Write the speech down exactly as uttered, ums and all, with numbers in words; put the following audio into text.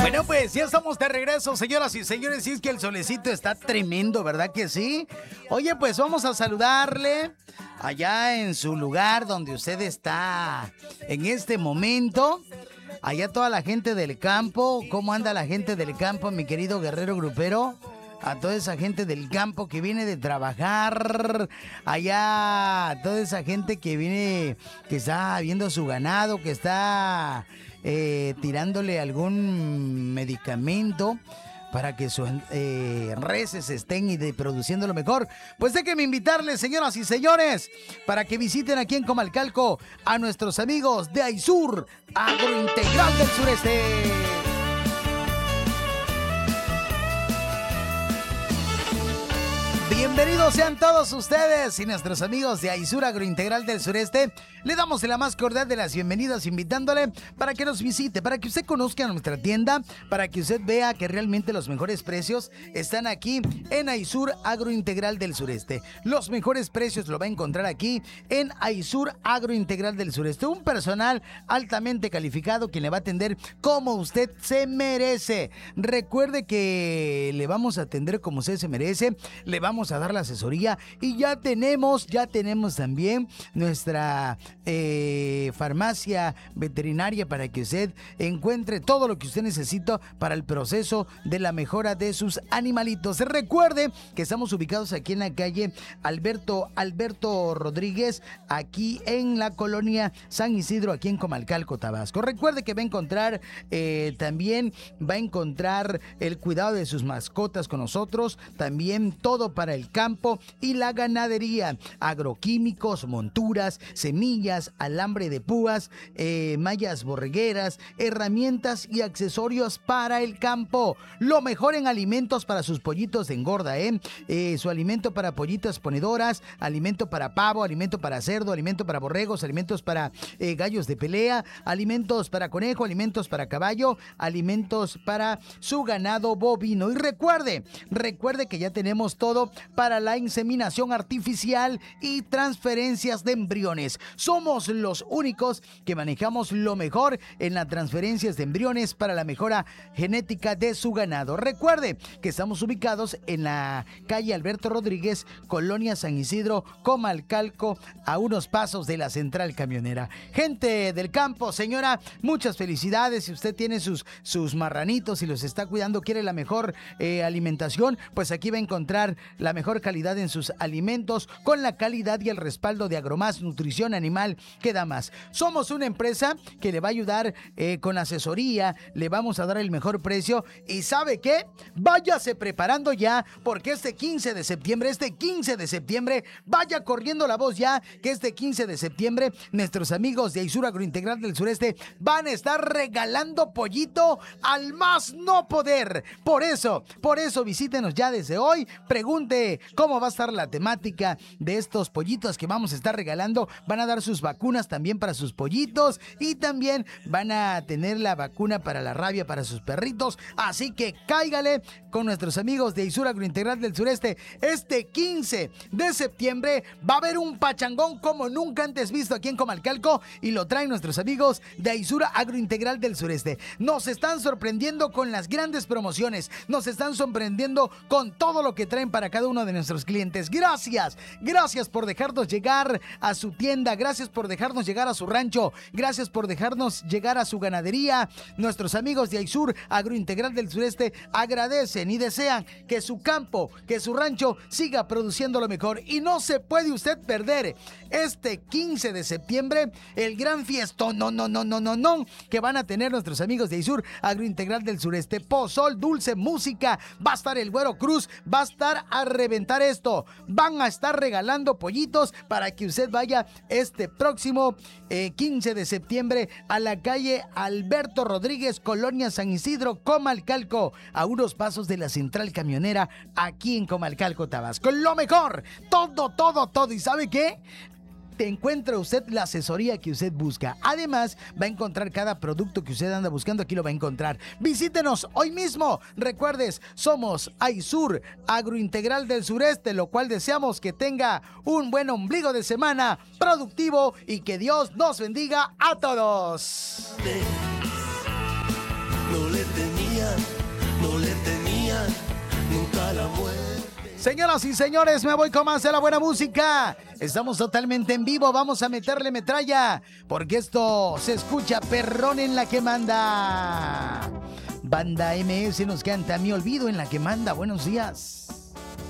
Bueno, pues ya estamos de regreso, señoras y señores. Y es que el solecito está tremendo, ¿verdad que sí? Oye, pues vamos a saludarle allá en su lugar donde usted está en este momento. Allá toda la gente del campo. ¿Cómo anda la gente del campo, mi querido guerrero grupero? A toda esa gente del campo que viene de trabajar, allá a toda esa gente que viene, que está viendo su ganado, que está eh, tirándole algún medicamento para que sus eh, reses estén y de, produciendo lo mejor. Pues déjenme invitarles, señoras y señores, para que visiten aquí en Comalcalco a nuestros amigos de Aysur Agrointegral del Sureste. Bienvenidos sean todos ustedes y nuestros amigos de Aysur Agrointegral del Sureste. Le damos la más cordial de las bienvenidas invitándole para que nos visite, para que usted conozca nuestra tienda, para que usted vea que realmente los mejores precios están aquí en Aysur Agrointegral del Sureste. Los mejores precios lo va a encontrar aquí en Aysur Agrointegral del Sureste. Un personal altamente calificado quien le va a atender como usted se merece. Recuerde que le vamos a atender como usted se merece, le vamos a dar la asesoría y ya tenemos, ya tenemos también nuestra eh, farmacia veterinaria para que usted encuentre todo lo que usted necesita para el proceso de la mejora de sus animalitos. Recuerde que estamos ubicados aquí en la calle Alberto, Alberto Rodríguez, aquí en la colonia San Isidro, aquí en Comalcalco, Tabasco. Recuerde que va a encontrar eh, también, va a encontrar el cuidado de sus mascotas con nosotros, también todo para el campo y la ganadería, agroquímicos, monturas, semillas, alambre de púas, eh, mallas borregueras, herramientas y accesorios para el campo. Lo mejor en alimentos para sus pollitos de engorda, ¿eh? eh su alimento para pollitas ponedoras, alimento para pavo, alimento para cerdo, alimento para borregos, alimentos para eh, gallos de pelea, alimentos para conejo, alimentos para caballo, alimentos para su ganado bovino. Y recuerde, recuerde que ya tenemos todo para la inseminación artificial y transferencias de embriones. Somos los únicos que manejamos lo mejor en las transferencias de embriones para la mejora genética de su ganado. Recuerde que estamos ubicados en la calle Alberto Rodríguez, Colonia San Isidro, Comalcalco, a unos pasos de la central camionera. Gente del campo, señora, muchas felicidades. Si usted tiene sus, sus marranitos y los está cuidando, quiere la mejor eh, alimentación, pues aquí va a encontrar la mejor calidad en sus alimentos con la calidad y el respaldo de Agromás Nutrición Animal que da más. Somos una empresa que le va a ayudar eh, con asesoría, le vamos a dar el mejor precio y ¿sabe qué? Váyase preparando ya porque este quince de septiembre, este quince de septiembre, vaya corriendo la voz ya que este quince de septiembre nuestros amigos de Aysur Agrointegral del Sureste van a estar regalando pollito al más no poder. Por eso, por eso visítenos ya desde hoy, pregunte cómo va a estar la temática de estos pollitos que vamos a estar regalando. Van a dar sus vacunas también para sus pollitos y también van a tener la vacuna para la rabia para sus perritos. Así que cáigale con nuestros amigos de Aysur Agrointegral del Sureste. Este quince de septiembre va a haber un pachangón como nunca antes visto aquí en Comalcalco y lo traen nuestros amigos de Aysur Agrointegral del Sureste. Nos están sorprendiendo con las grandes promociones, nos están sorprendiendo con todo lo que traen para cada uno de nuestros clientes. Gracias, gracias por dejarnos llegar a su tienda, gracias por dejarnos llegar a su rancho, gracias por dejarnos llegar a su ganadería. Nuestros amigos de Aysur Agrointegral del Sureste agradecen y desean que su campo, que su rancho siga produciendo lo mejor y no se puede usted perder este quince de septiembre el gran fiestón, no, no, no, no, no, no, que van a tener nuestros amigos de Aysur Agrointegral del Sureste. Pozol, dulce, música, va a estar el Güero Cruz, va a estar a reventar esto, van a estar regalando pollitos para que usted vaya este próximo eh, quince de septiembre a la calle Alberto Rodríguez, Colonia San Isidro, Comalcalco, a unos pasos de la central camionera aquí en Comalcalco, Tabasco. Lo mejor, todo, todo, todo. ¿Y sabe qué? Te encuentra usted la asesoría que usted busca. Además, va a encontrar cada producto que usted anda buscando, aquí lo va a encontrar. Visítenos hoy mismo. Recuerdes, somos Aysur Agrointegral del Sureste, lo cual deseamos que tenga un buen ombligo de semana productivo y que Dios nos bendiga a todos. no le temían, no le temían nunca la muerte. Señoras y señores, me voy con más de la buena música. Estamos totalmente en vivo, vamos a meterle metralla, porque esto se escucha perrón en la que manda. Banda M S nos canta Mi Olvido en la que manda. Buenos días.